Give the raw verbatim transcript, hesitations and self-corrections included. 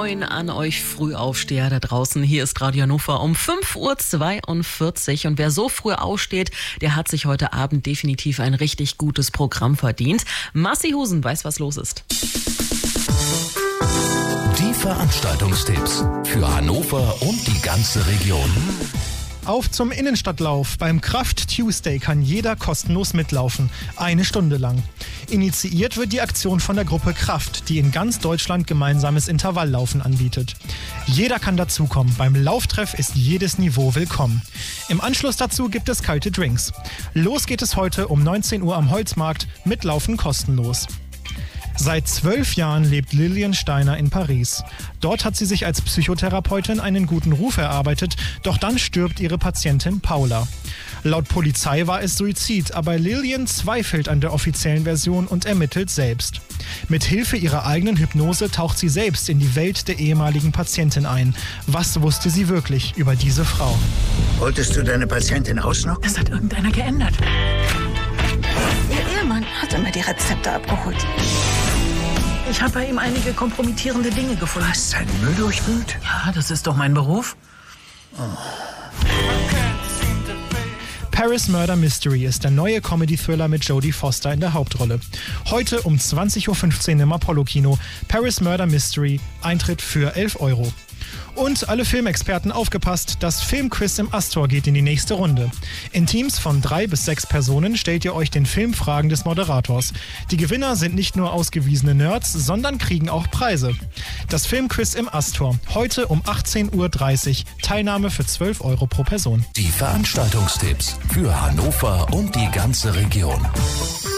Moin an euch Frühaufsteher da draußen. Hier ist Radio Hannover um fünf Uhr zweiundvierzig. Und wer so früh aufsteht, der hat sich heute Abend definitiv ein richtig gutes Programm verdient. Massi Husen weiß, was los ist. Die Veranstaltungstipps für Hannover und die ganze Region. Auf zum Innenstadtlauf. Beim Kraft Tuesday kann jeder kostenlos mitlaufen. Eine Stunde lang. Initiiert wird die Aktion von der Gruppe Kraft, die in ganz Deutschland gemeinsames Intervalllaufen anbietet. Jeder kann dazukommen. Beim Lauftreff ist jedes Niveau willkommen. Im Anschluss dazu gibt es kalte Drinks. Los geht es heute um neunzehn Uhr am Holzmarkt. Mitlaufen kostenlos. Seit zwölf Jahren lebt Lilian Steiner in Paris. Dort hat sie sich als Psychotherapeutin einen guten Ruf erarbeitet, doch dann stirbt ihre Patientin Paula. Laut Polizei war es Suizid, aber Lilian zweifelt an der offiziellen Version und ermittelt selbst. Mit Hilfe ihrer eigenen Hypnose taucht sie selbst in die Welt der ehemaligen Patientin ein. Was wusste sie wirklich über diese Frau? Wolltest du deine Patientin ausnocken? Das hat irgendeiner geändert. Ihr Ehemann hat immer die Rezepte abgeholt. Ich habe bei ihm einige kompromittierende Dinge gefunden. Hast du seinen Müll durchwühlt? Ja, das ist doch mein Beruf. Oh. Paris Murder Mystery ist der neue Comedy-Thriller mit Jodie Foster in der Hauptrolle. Heute um zwanzig Uhr fünfzehn im Apollo-Kino. Paris Murder Mystery, Eintritt für elf Euro. Und alle Filmexperten aufgepasst, das Filmquiz im Astor geht in die nächste Runde. In Teams von drei bis sechs Personen stellt ihr euch den Filmfragen des Moderators. Die Gewinner sind nicht nur ausgewiesene Nerds, sondern kriegen auch Preise. Das Filmquiz im Astor, heute um achtzehn Uhr dreißig. Teilnahme für zwölf Euro pro Person. Die Veranstaltungstipps für Hannover und die ganze Region.